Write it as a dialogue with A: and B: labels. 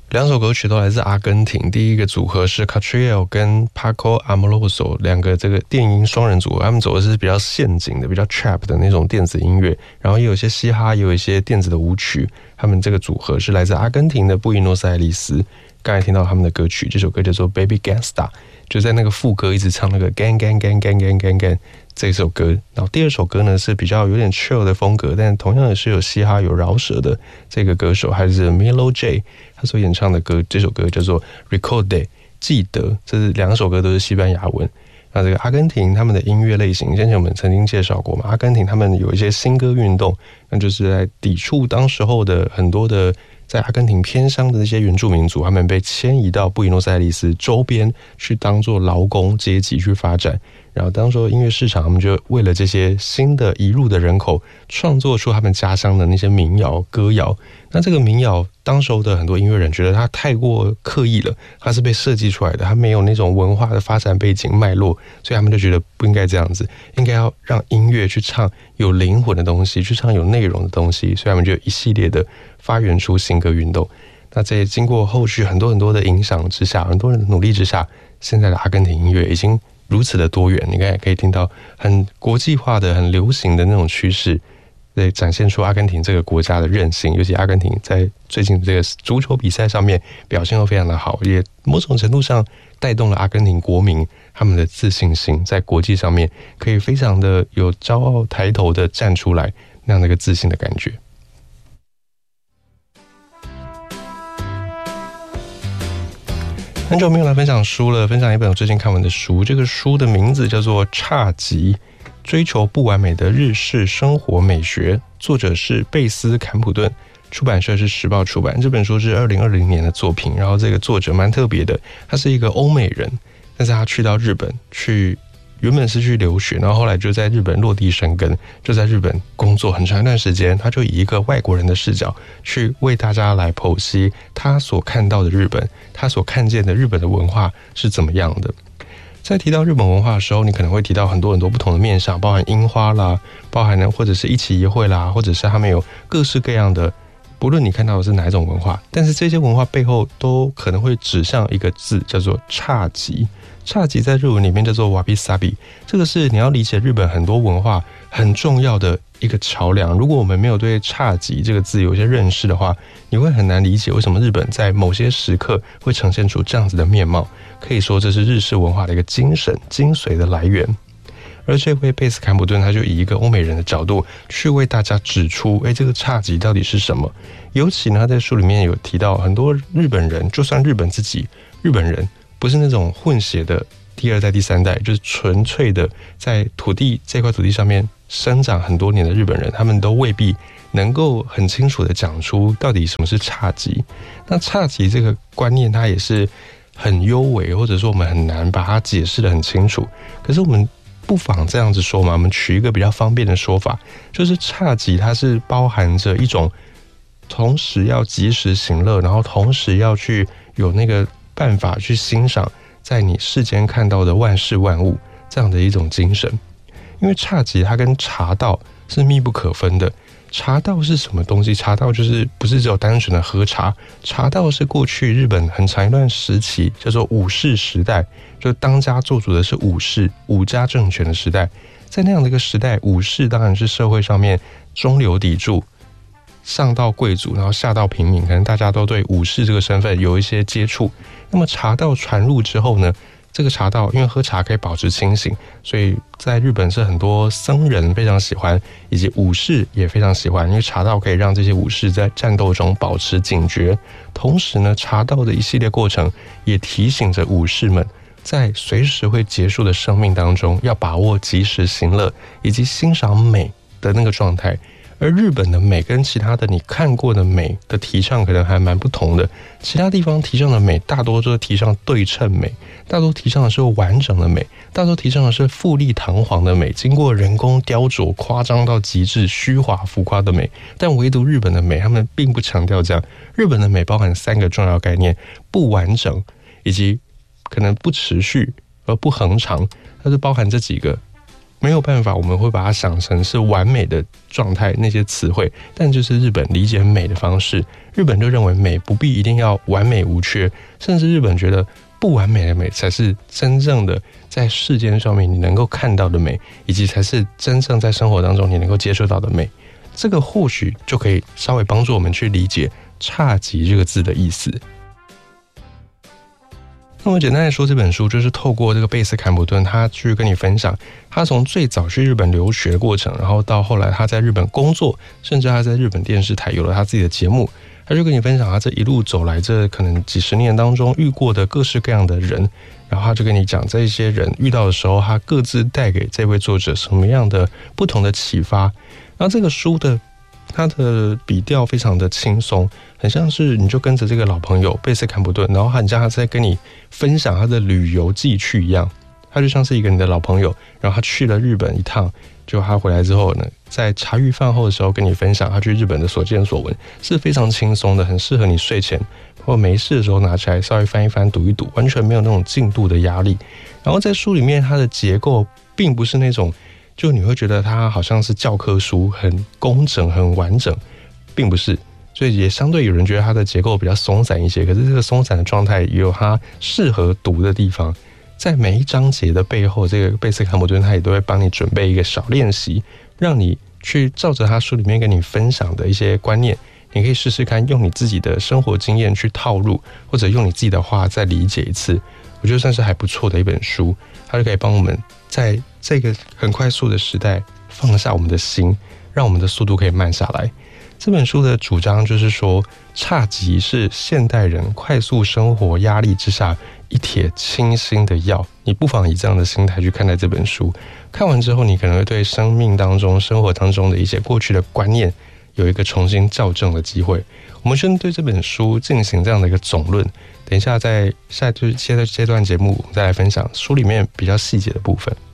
A: 两首歌曲都来自阿根廷，第一个组合是 Catriel 跟 Paco Amoroso 两个这个电音双人组合，他们走的是比较陷阱的、比较 trap 的那种电子音乐，然后也有一些嘻哈，也有一些电子的舞曲。他们这个组合是来自阿根廷的布宜诺斯艾利斯。刚才听到他们的歌曲，这首歌叫做 Baby Gangsta， 就在那个副歌一直唱那个 gang gang gang gang gang gang gang 这首歌。然后第二首歌呢是比较有点 chill 的风格，但同样也是有嘻哈有饶舌的这个歌手，还是 Milo J 他所演唱的歌，这首歌叫做 Recorde 记得。这是两首歌都是西班牙文。那这个阿根廷他们的音乐类型，先前我们曾经介绍过嘛，阿根廷他们有一些新歌运动，那就是在抵触当时候的很多的在阿根廷偏乡的那些原住民族，他们被迁移到布宜诺斯艾利斯周边去当做劳工阶级去发展。然后当时候音乐市场，他们就为了这些新的移入的人口，创作出他们家乡的那些民谣歌谣。那这个民谣当时候的很多音乐人觉得它太过刻意了，它是被设计出来的，它没有那种文化的发展背景脉络，所以他们就觉得不应该这样子，应该要让音乐去唱有灵魂的东西，去唱有内容的东西，所以他们就一系列的发源出新歌运动。那在经过后续很多的影响之下，很多人的努力之下，现在的阿根廷音乐已经如此的多元，你看也可以听到很国际化的、很流行的那种趋势，对，展现出阿根廷这个国家的韧性。尤其阿根廷在最近这个足球比赛上面表现都非常的好，也某种程度上带动了阿根廷国民他们的自信心，在国际上面可以非常的有骄傲抬头的站出来，那样的一个自信的感觉。很久没有来分享书了，分享一本我最近看完的书。这个书的名字叫做《侘寂：追求不完美的日式生活美学》，作者是贝斯·坎普顿，出版社是时报出版。这本书是2020年的作品，然后这个作者蛮特别的，他是一个欧美人，但是他去到日本原本是去留学，然后后来就在日本落地生根，就在日本工作很长一段时间。他就以一个外国人的视角去为大家来剖析他所看到的日本，他所看见的日本的文化是怎么样的。在提到日本文化的时候，你可能会提到很多不同的面向，包含樱花啦，包含呢或者是一期一会啦，或者是他们有各式各样的，不论你看到的是哪一种文化，但是这些文化背后都可能会指向一个字，叫做侘寂。侘寂在日文里面叫做 wabi sabi， 这个是你要理解日本很多文化很重要的一个桥梁。如果我们没有对侘寂这个字有一些认识的话，你会很难理解为什么日本在某些时刻会呈现出这样子的面貌。可以说这是日式文化的一个精神精髓的来源。而这位贝斯·坎普顿他就以一个欧美人的角度去为大家指出这个侘寂到底是什么。尤其呢，他在书里面有提到很多日本人，就算日本自己日本人不是那种混血的第二代第三代，就是纯粹的在这块土地上面生长很多年的日本人，他们都未必能够很清楚的讲出到底什么是侘寂。那侘寂这个观念它也是很幽微，或者说我们很难把它解释得很清楚。可是我们不妨这样子说嘛，我们取一个比较方便的说法，就是侘寂它是包含着一种同时要及时行乐，然后同时要去有那个办法去欣赏在你世间看到的万事万物这样的一种精神。因为侘寂它跟茶道是密不可分的。茶道是什么东西？茶道就是不是只有单纯的喝茶，茶道是过去日本很长一段时期叫做武士时代，就当家做主的是武士，武家政权的时代。在那样的一个时代，武士当然是社会上面中流砥柱，上到贵族，然后下到平民，可能大家都对武士这个身份有一些接触。那么茶道传入之后呢，这个茶道因为喝茶可以保持清醒，所以在日本是很多僧人非常喜欢，以及武士也非常喜欢，因为茶道可以让这些武士在战斗中保持警觉。同时呢，茶道的一系列过程也提醒着武士们在随时会结束的生命当中要把握及时行乐以及欣赏美的那个状态。而日本的美跟其他的你看过的美的提倡可能还蛮不同的，其他地方提倡的美大多都是提倡对称美，大多提倡的是完整的美，大多提倡的是富丽堂皇的美，经过人工雕琢夸张到极致虚华浮夸的美。但唯独日本的美他们并不强调这样。日本的美包含3个重要概念：不完整，以及可能不持续而不恒长，它是包含这几个没有办法，我们会把它想成是完美的状态，那些词汇，但就是日本理解美的方式。日本就认为美不必一定要完美无缺，甚至日本觉得不完美的美才是真正的在世间上面你能够看到的美，以及才是真正在生活当中你能够接受到的美。这个或许就可以稍微帮助我们去理解侘寂这个字的意思。那么简单来说，这本书就是透过这个贝斯坎普顿，他去跟你分享他从最早去日本留学的过程，然后到后来他在日本工作，甚至他在日本电视台有了他自己的节目，他就跟你分享他这一路走来这可能几十年当中遇过的各式各样的人，然后他就跟你讲这些人遇到的时候，他各自带给这位作者什么样的不同的启发。然后这个书的他的笔调非常的轻松，很像是你就跟着这个老朋友贝斯坎普顿，然后很像他在跟你分享他的旅游记趣一样。他就像是一个你的老朋友，然后他去了日本一趟，就他回来之后呢，在茶余饭后的时候跟你分享他去日本的所见所闻，是非常轻松的，很适合你睡前或没事的时候拿起来稍微翻一翻读一读，完全没有那种进度的压力。然后在书里面它的结构并不是那种就你会觉得它好像是教科书很工整很完整，并不是，所以也相对有人觉得它的结构比较松散一些，可是这个松散的状态也有它适合读的地方。在每一章节的背后，这个贝斯坎普顿他也都会帮你准备一个小练习，让你去照着他书里面跟你分享的一些观念，你可以试试看用你自己的生活经验去套入，或者用你自己的话再理解一次。我觉得算是还不错的一本书，它就可以帮我们在这个很快速的时代放下我们的心，让我们的速度可以慢下来。这本书的主张就是说，侘寂是现代人快速生活压力之下一帖清新的药。你不妨以这样的心态去看待这本书，看完之后你可能会对生命当中生活当中的一些过去的观念有一个重新校正的机会。我们先对这本书进行这样的一个总论，等一下在下阶段节目我们再来分享书里面比较细节的部分。